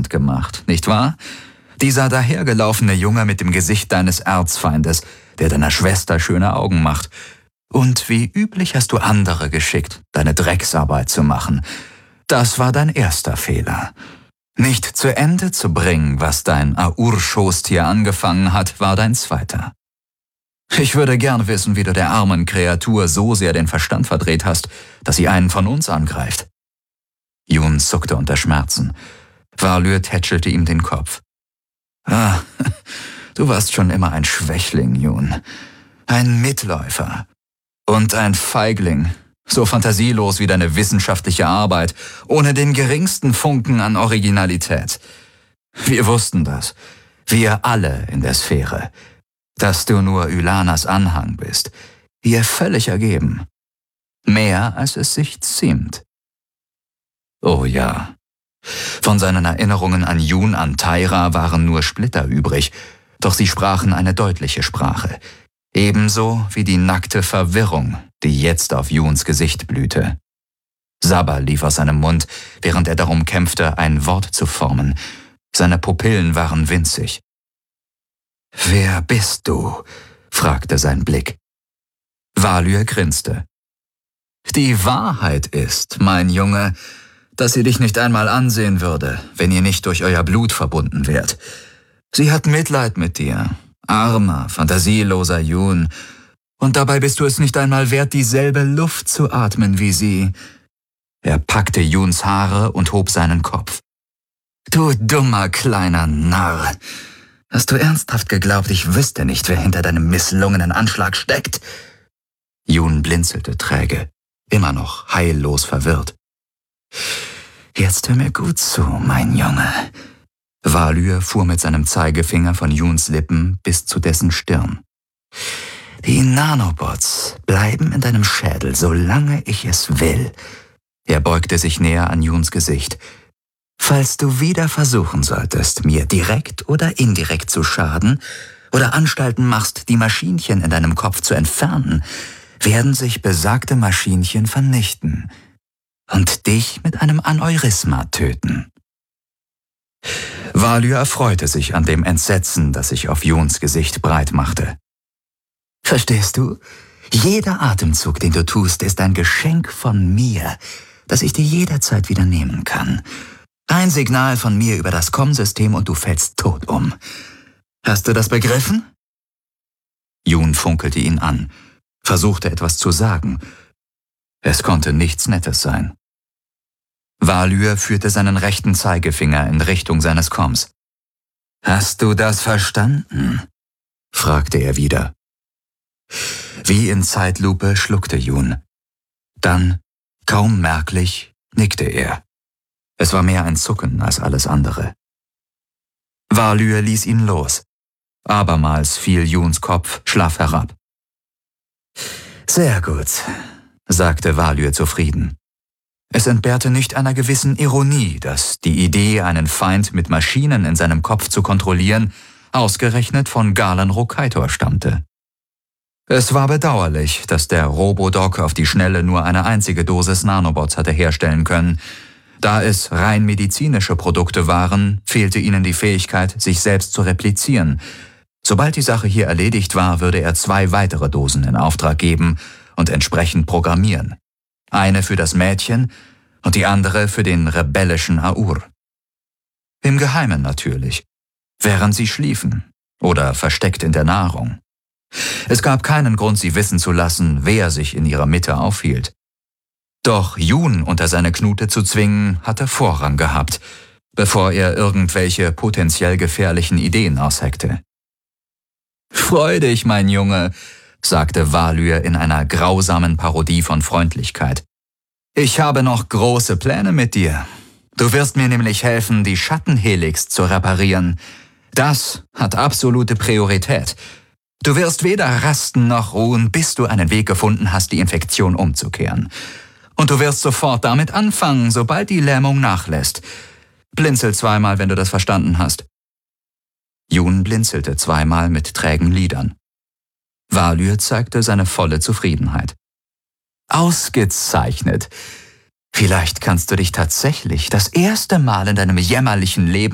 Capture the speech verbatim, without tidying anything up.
bekannt gemacht, nicht wahr? Dieser dahergelaufene Junge mit dem Gesicht deines Erzfeindes, der deiner Schwester schöne Augen macht. Und wie üblich hast du andere geschickt, deine Drecksarbeit zu machen. Das war dein erster Fehler. Nicht zu Ende zu bringen, was dein Aur-Schoßtier angefangen hat, war dein zweiter. Ich würde gern wissen, wie du der armen Kreatur so sehr den Verstand verdreht hast, dass sie einen von uns angreift. Jun zuckte unter Schmerzen. Valur tätschelte ihm den Kopf. Ah, du warst schon immer ein Schwächling, Jun. Ein Mitläufer. Und ein Feigling. So fantasielos wie deine wissenschaftliche Arbeit, ohne den geringsten Funken an Originalität. Wir wussten das. Wir alle in der Sphäre. Dass du nur Ylanas Anhang bist. Ihr völlig ergeben. Mehr, als es sich ziemt. Oh ja. Von seinen Erinnerungen an Jun, an Taira waren nur Splitter übrig, doch sie sprachen eine deutliche Sprache. Ebenso wie die nackte Verwirrung, die jetzt auf Juns Gesicht blühte. Sabber lief aus seinem Mund, während er darum kämpfte, ein Wort zu formen. Seine Pupillen waren winzig. »Wer bist du?« fragte sein Blick. Valur grinste. »Die Wahrheit ist, mein Junge, dass sie dich nicht einmal ansehen würde, wenn ihr nicht durch euer Blut verbunden wärt. Sie hat Mitleid mit dir, armer, fantasieloser Jun, und dabei bist du es nicht einmal wert, dieselbe Luft zu atmen wie sie.« Er packte Juns Haare und hob seinen Kopf. »Du dummer kleiner Narr! Hast du ernsthaft geglaubt, ich wüsste nicht, wer hinter deinem misslungenen Anschlag steckt?« Jun blinzelte träge, immer noch heillos verwirrt. »Jetzt hör mir gut zu, mein Junge.« Valur fuhr mit seinem Zeigefinger von Juns Lippen bis zu dessen Stirn. »Die Nanobots bleiben in deinem Schädel, solange ich es will.« Er beugte sich näher an Juns Gesicht. »Falls du wieder versuchen solltest, mir direkt oder indirekt zu schaden oder Anstalten machst, die Maschinchen in deinem Kopf zu entfernen, werden sich besagte Maschinchen vernichten und dich mit einem Aneurysma töten.« Valur erfreute sich an dem Entsetzen, das sich auf Juns Gesicht breit machte. »Verstehst du? Jeder Atemzug, den du tust, ist ein Geschenk von mir, das ich dir jederzeit wieder nehmen kann. Ein Signal von mir über das Komm-System und du fällst tot um. Hast du das begriffen?« Jun funkelte ihn an, versuchte etwas zu sagen. Es konnte nichts Nettes sein. Valur führte seinen rechten Zeigefinger in Richtung seines Komms. »Hast du das verstanden?« fragte er wieder. Wie in Zeitlupe schluckte Jun. Dann, kaum merklich, nickte er. Es war mehr ein Zucken als alles andere. Valur ließ ihn los. Abermals fiel Juns Kopf schlaff herab. »Sehr gut«, sagte Valur zufrieden. Es entbehrte nicht einer gewissen Ironie, dass die Idee, einen Feind mit Maschinen in seinem Kopf zu kontrollieren, ausgerechnet von Galen Rokaitor stammte. Es war bedauerlich, dass der Robodoc auf die Schnelle nur eine einzige Dosis Nanobots hatte herstellen können. Da es rein medizinische Produkte waren, fehlte ihnen die Fähigkeit, sich selbst zu replizieren. Sobald die Sache hier erledigt war, würde er zwei weitere Dosen in Auftrag geben und entsprechend programmieren. Eine für das Mädchen und die andere für den rebellischen Aur. Im Geheimen natürlich, während sie schliefen oder versteckt in der Nahrung. Es gab keinen Grund, sie wissen zu lassen, wer sich in ihrer Mitte aufhielt. Doch Jun unter seine Knute zu zwingen, hatte Vorrang gehabt, bevor er irgendwelche potenziell gefährlichen Ideen ausheckte. »Freu dich, mein Junge«, sagte Valur in einer grausamen Parodie von Freundlichkeit. »Ich habe noch große Pläne mit dir. Du wirst mir nämlich helfen, die Schattenhelix zu reparieren. Das hat absolute Priorität. Du wirst weder rasten noch ruhen, bis du einen Weg gefunden hast, die Infektion umzukehren. Und du wirst sofort damit anfangen, sobald die Lähmung nachlässt. Blinzel zweimal, wenn du das verstanden hast.« Jun blinzelte zweimal mit trägen Lidern. Valur zeigte seine volle Zufriedenheit. »Ausgezeichnet. Vielleicht kannst du dich tatsächlich das erste Mal in deinem jämmerlichen Leben